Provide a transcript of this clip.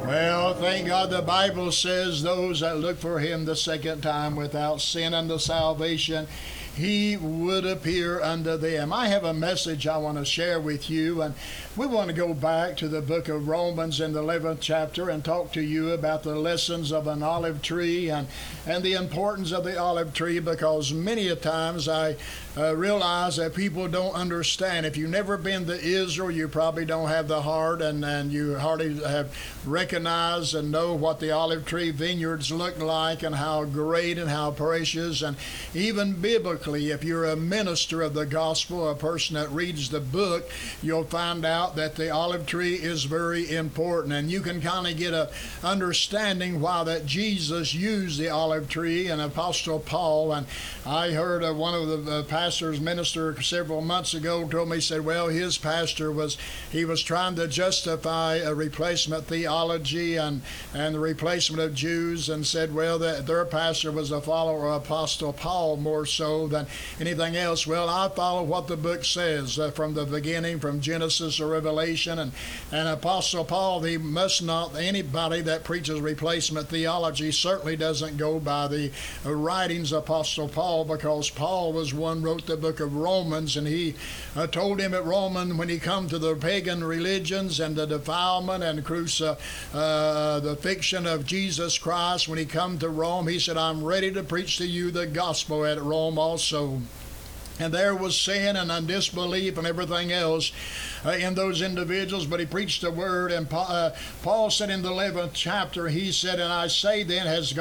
Well, thank God the Bible says those that look for him the second time without sin unto salvation, he would appear unto them. I have a message I want to share with you, and we want to go back to the book of Romans in the 11th chapter and talk to you about the lessons of an olive tree and the importance of the olive tree, because many a times I realize that people don't understand. If you've never been to Israel, you probably don't have the heart, and you hardly have recognized and know what the olive tree vineyards look like and how great and how precious. And even biblically, if you're a minister of the gospel, a person that reads the book, you'll find out that the olive tree is very important, and you can kind of get a understanding why that Jesus used the olive tree and Apostle Paul. And I heard one of the pastors minister several months ago told me, he said, well, his pastor was trying to justify a replacement theology and the replacement of Jews, and said, well, that their pastor was a follower of Apostle Paul more so than anything else. Well, I follow what the book says from the beginning, from Genesis to Revelation, and Apostle Paul, he must not, anybody that preaches replacement theology certainly doesn't go by the writings of Apostle Paul, because Paul was one wrote the book of Romans, and he told him at Romans, when he come to the pagan religions and the defilement and the fiction of Jesus Christ, when he come to Rome, he said, I'm ready to preach to you the gospel at Rome also. And there was sin and disbelief and everything else in those individuals, but he preached the word. And Paul said in the 11th chapter, he said, and I say then, has